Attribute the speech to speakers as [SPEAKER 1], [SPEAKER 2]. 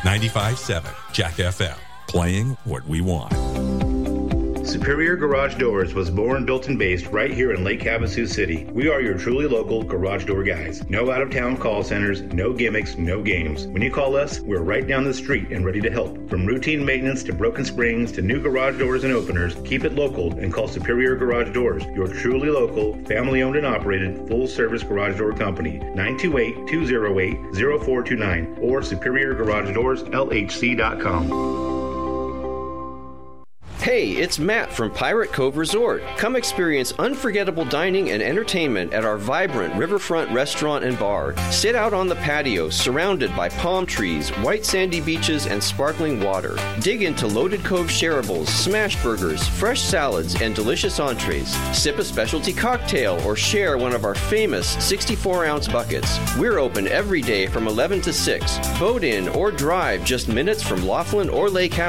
[SPEAKER 1] 95.7 Jack FM, playing what we want.
[SPEAKER 2] Superior Garage Doors was born, built, and based right here in Lake Havasu City. We are your truly local garage door guys. No out-of-town call centers, no gimmicks, no games. When you call us, we're right down the street and ready to help. From routine maintenance to broken springs to new garage doors and openers, keep it local and call Superior Garage Doors, your truly local, family-owned and operated, full-service garage door company. 928-208-0429 or SuperiorGarageDoorsLHC.com.
[SPEAKER 3] Hey, it's Matt from Pirate Cove Resort. Come experience unforgettable dining and entertainment at our vibrant riverfront restaurant and bar. Sit out on the patio surrounded by palm trees, white sandy beaches, and sparkling water. Dig into Loaded Cove shareables, smash burgers, fresh salads, and delicious entrees. Sip a specialty cocktail or share one of our famous 64-ounce buckets. We're open every day from 11 to 6. Boat in or drive just minutes from Laughlin or Lake Havasu.